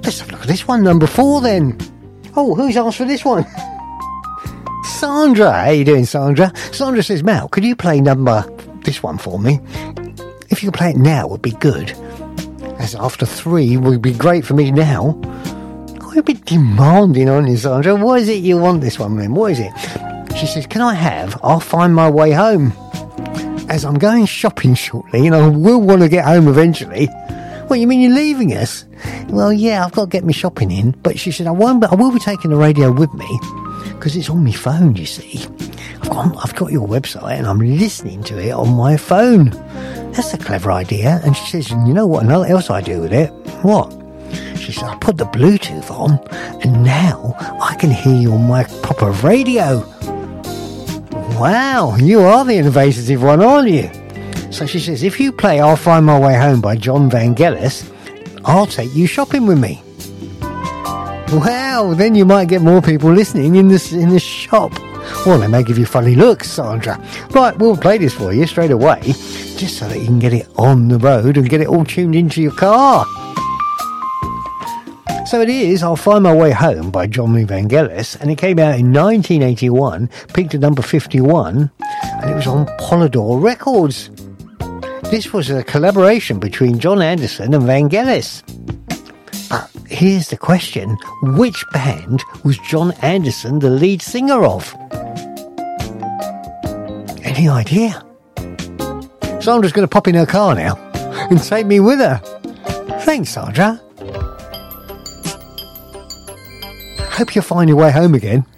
Let's have a look at this one, number 4 then. Oh, who's asked for this one? Sandra. How you doing, Sandra? Sandra says, Mal, could you play this one for me? If you could play it now, it would be good. As after 3 would be great for me now. Quite a bit demanding on you, Sandra. What is it you want this one then? What is it? She says, can I have I'll Find My Way Home? As I'm going shopping shortly, and I will want to get home eventually. What, you mean you're leaving us? Well, yeah, I've got to get my shopping in. But she said, I will be taking the radio with me, because it's on my phone, you see. I've got your website, and I'm listening to it on my phone. That's a clever idea. And she says, you know what else I do with it? What? She said, I put the Bluetooth on, and now I can hear you on my proper radio. Wow, you are the innovative one, aren't you? So she says, if you play I'll Find My Way Home by John Vangelis, I'll take you shopping with me. Wow, then you might get more people listening in the shop. Well, they may give you funny looks, Sandra. Right, we'll play this for you straight away, just so that you can get it on the road and get it all tuned into your car. So it is I'll Find My Way Home by John Vangelis, and it came out in 1981, peaked at number 51, and it was on Polydor Records. This was a collaboration between John Anderson and Vangelis. But here's the question, which band was John Anderson the lead singer of? Any idea? Sandra's going to pop in her car now and take me with her. Thanks, Sandra. Hope you'll find your way home again.